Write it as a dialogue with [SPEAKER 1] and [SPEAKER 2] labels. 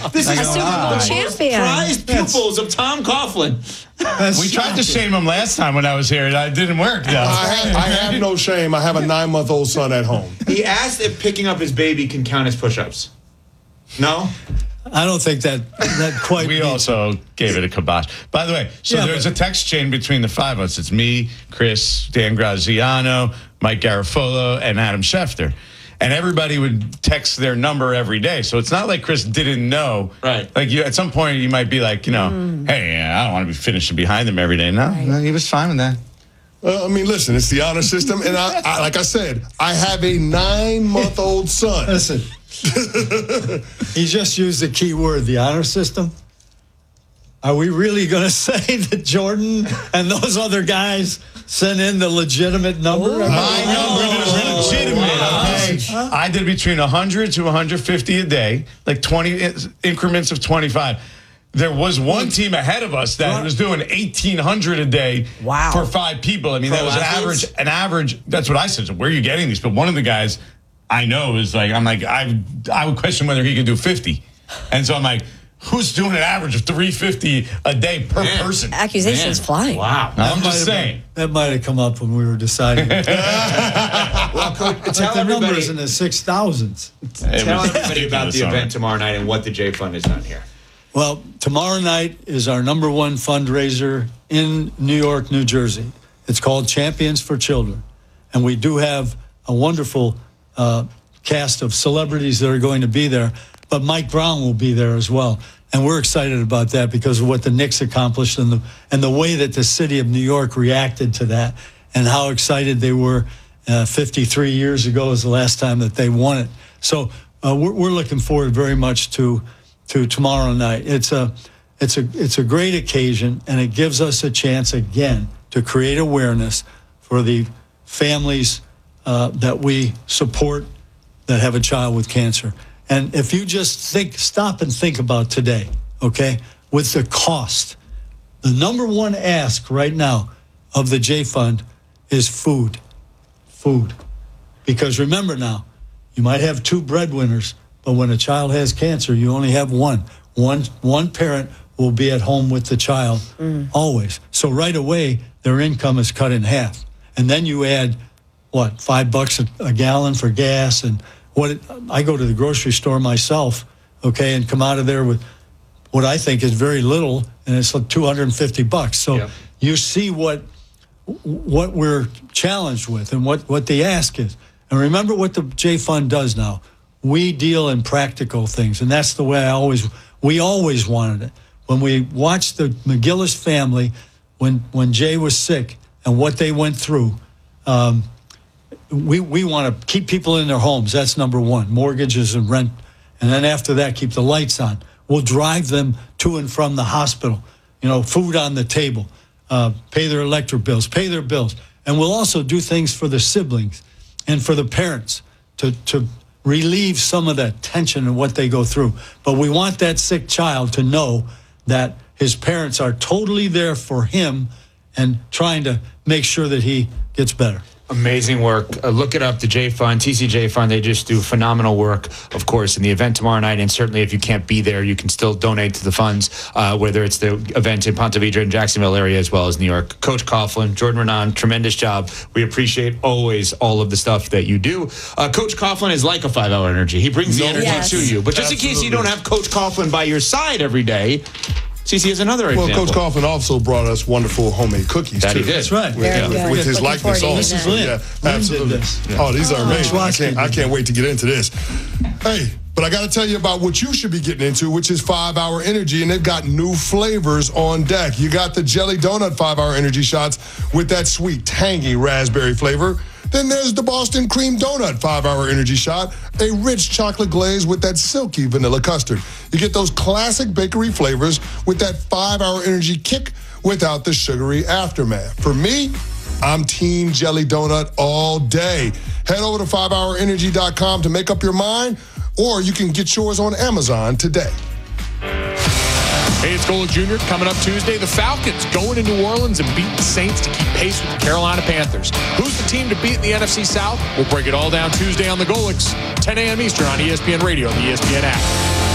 [SPEAKER 1] This is
[SPEAKER 2] a Super Bowl
[SPEAKER 1] champion. Prized pupils of Tom Coughlin.
[SPEAKER 3] We tried to shame him last time when I was here. It didn't work, though.
[SPEAKER 4] I have no shame. I have a 9-month-old son at home.
[SPEAKER 1] He asked if picking up his baby can count as push-ups. No?
[SPEAKER 5] I don't think that quite.
[SPEAKER 3] We also gave it a kibosh. By the way, there's a text chain between the five of us. It's me, Chris, Dan Graziano, Mike Garafolo, and Adam Schefter. And everybody would text their number every day. So it's not like Chris didn't know.
[SPEAKER 1] Right.
[SPEAKER 3] Like at some point you might be like, hey, I don't want to be finishing behind them every day. No, he was fine with that.
[SPEAKER 4] I mean, listen, it's the honor system. And I like I said, I have a 9-month-old son.
[SPEAKER 5] Listen. He just used the key word, the honor system. Are we really going to say that Jordan and those other guys sent in the legitimate number?
[SPEAKER 3] My number is legitimate. Okay? I did between 100 to 150 a day, like 20 increments of 25. There was one team ahead of us that was doing 1,800 a day for 5 people. I mean, that was an average. That's what I said. So where are you getting these? But one of the guys I know is like, I would question whether he could do 50. And so I'm like, who's doing an average of 350 a day per person?
[SPEAKER 2] Accusations flying.
[SPEAKER 1] Wow.
[SPEAKER 3] I'm just saying.
[SPEAKER 5] That might have come up when we were deciding.
[SPEAKER 1] Well, Coach, tell
[SPEAKER 5] the
[SPEAKER 1] everybody.
[SPEAKER 5] numbers in the 6,000s.
[SPEAKER 1] Tell everybody about the event tomorrow night and what the J Fund has done here.
[SPEAKER 5] Well, tomorrow night is our number one fundraiser in New York, New Jersey. It's called Champions for Children. And we do have a wonderful cast of celebrities that are going to be there. But Mike Brown will be there as well. And we're excited about that because of what the Knicks accomplished and the way that the city of New York reacted to that and how excited they were 53 years ago is the last time that they won it. So we're looking forward very much to tomorrow night. It's a great occasion, and it gives us a chance again to create awareness for the families that we support that have a child with cancer. And if you just stop and think about today, okay, with the cost, the number one ask right now of the J Fund is food. Food. Because remember now, you might have 2 breadwinners, but when a child has cancer, you only have one. One parent will be at home with the child always. So right away, their income is cut in half. And then you add, $5 a gallon for gas, and I go to the grocery store myself, okay, and come out of there with what I think is very little, and it's like $250. So you see what we're challenged with and what the ask is. And remember what the J Fund does now. We deal in practical things, and that's the way we always wanted it. When we watched the McGillis family, when Jay was sick and what they went through, we want to keep people in their homes. That's number one, mortgages and rent. And then after that, keep the lights on. We'll drive them to and from the hospital, food on the table, pay their electric bills, pay their bills. And we'll also do things for the siblings and for the parents to relieve some of that tension and what they go through. But we want that sick child to know that his parents are totally there for him and trying to make sure that he gets better.
[SPEAKER 1] Amazing work. Look it up, the J Fund, TCJ Fund. They just do phenomenal work, of course, in the event tomorrow night. And certainly if you can't be there, you can still donate to the funds, whether it's the event in Ponte Vedra and Jacksonville area as well as New York. Coach Coughlin, Jordan Renan, tremendous job. We appreciate always all of the stuff that you do. Coach Coughlin is like a 5-hour energy. He brings the energy to you. But just in case you don't have Coach Coughlin by your side every day, CC is another example.
[SPEAKER 4] Well, Coach Coughlin also brought us wonderful homemade cookies,
[SPEAKER 1] that
[SPEAKER 4] too.
[SPEAKER 1] He did.
[SPEAKER 5] That's right.
[SPEAKER 4] With his likeness on. Yeah, absolutely. Oh, these are amazing. I can't wait to get into this. Hey, but I got to tell you about what you should be getting into, which is 5-Hour Energy, and they've got new flavors on deck. You got the Jelly Donut 5-Hour Energy shots with that sweet, tangy raspberry flavor. Then there's the Boston Cream Donut 5-Hour Energy Shot, a rich chocolate glaze with that silky vanilla custard. You get those classic bakery flavors with that 5-Hour Energy kick without the sugary aftermath. For me, I'm Team Jelly Donut all day. Head over to 5hourenergy.com to make up your mind, or you can get yours on Amazon today.
[SPEAKER 6] Hey, it's Golic Jr. Coming up Tuesday, the Falcons going to New Orleans and beat the Saints to keep pace with the Carolina Panthers. Who's the team to beat in the NFC South? We'll break it all down Tuesday on the Golics, 10 a.m. Eastern on ESPN Radio and the ESPN app.